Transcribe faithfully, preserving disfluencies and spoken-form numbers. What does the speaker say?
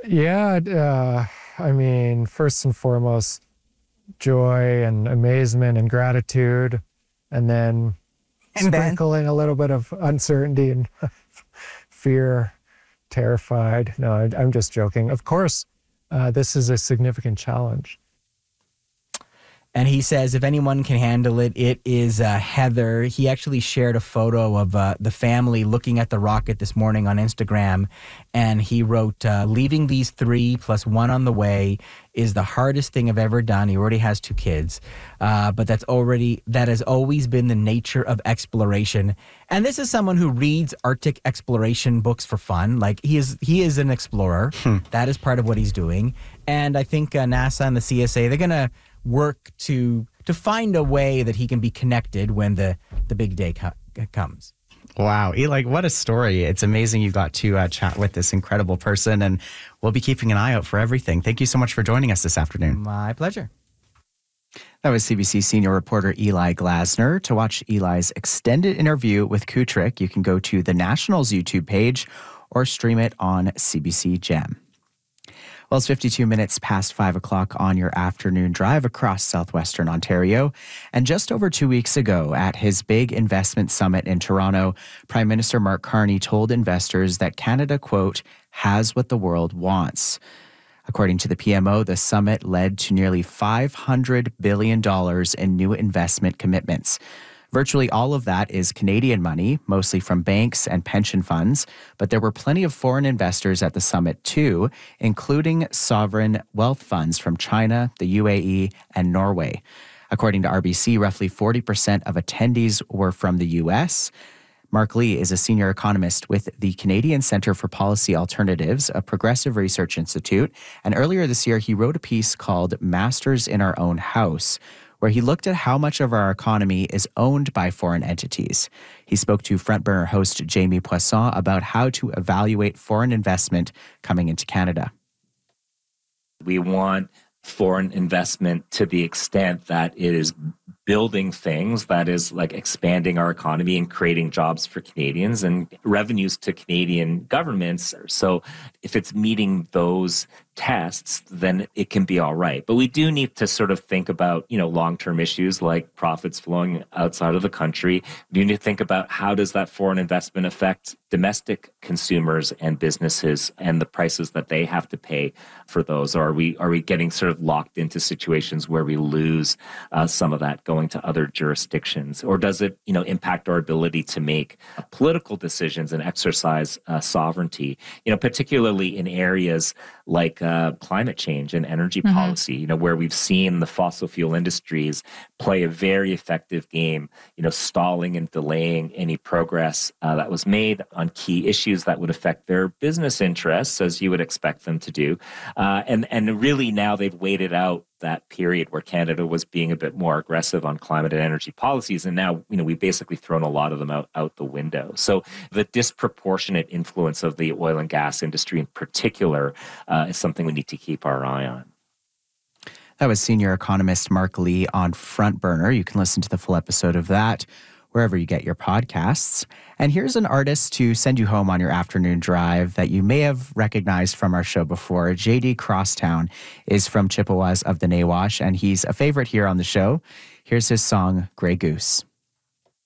Yeah, uh, I mean, first and foremost, joy and amazement and gratitude, and then And then sprinkling a little bit of uncertainty and fear, terrified. No, I, I'm just joking. Of course, uh, this is a significant challenge. And he says if anyone can handle it, it is uh, Heather. He actually shared a photo of uh, the family looking at the rocket this morning on Instagram. And he wrote, uh, leaving these three plus one on the way is the hardest thing I've ever done. He already has two kids. Uh, but that's already, that has always been the nature of exploration. And this is someone who reads Arctic exploration books for fun. Like he is, he is an explorer. Hmm. That is part of what he's doing. And I think uh, NASA and the C S A, they're going to work to to find a way that he can be connected when the, the big day co- comes. Wow. Eli, what a story. It's amazing you got to uh, chat with this incredible person, and we'll be keeping an eye out for everything. Thank you so much for joining us this afternoon. My pleasure. That was C B C senior reporter Eli Glasner. To watch Eli's extended interview with Kutrick, you can go to the Nationals YouTube page or stream it on C B C Gem. Well, it's fifty-two minutes past five o'clock on your afternoon drive across southwestern Ontario. And just over two weeks ago, at his big investment summit in Toronto, Prime Minister Mark Carney told investors that Canada, quote, has what the world wants. According to the P M O, the summit led to nearly five hundred billion dollars in new investment commitments. Virtually all of that is Canadian money, mostly from banks and pension funds, but there were plenty of foreign investors at the summit too, including sovereign wealth funds from China, the U A E, and Norway. According to R B C, roughly forty percent of attendees were from the U S. Mark Lee is a senior economist with the Canadian Centre for Policy Alternatives, a progressive research institute, and earlier this year he wrote a piece called Masters in Our Own House, where he looked at how much of our economy is owned by foreign entities. He spoke to Front Burner host Jamie Poisson about how to evaluate foreign investment coming into Canada. We want foreign investment to the extent that it is building things, that is like expanding our economy and creating jobs for Canadians and revenues to Canadian governments. So if it's meeting those tests, then it can be all right. But we do need to sort of think about, you know, long-term issues like profits flowing outside of the country. We need to think about how does that foreign investment affect domestic consumers and businesses and the prices that they have to pay for those. Or are we are we getting sort of locked into situations where we lose uh, some of that going to other jurisdictions? Or does it, you know, impact our ability to make political decisions and exercise uh, sovereignty, you know, particularly in areas like uh, climate change and energy mm-hmm. policy, you know, where we've seen the fossil fuel industries play a very effective game, you know, stalling and delaying any progress uh, that was made on key issues that would affect their business interests, as you would expect them to do. Uh, and, and really now they've waited out that period where Canada was being a bit more aggressive on climate and energy policies. And now, you know, we've basically thrown a lot of them out, out the window. So the disproportionate influence of the oil and gas industry in particular uh, is something we need to keep our eye on. That was senior economist Mark Lee on Front Burner. You can listen to the full episode of that wherever you get your podcasts. And here's an artist to send you home on your afternoon drive that you may have recognized from our show before. J D Crosstown is from Chippewas of the Nawash, and he's a favorite here on the show. Here's his song, Grey Goose.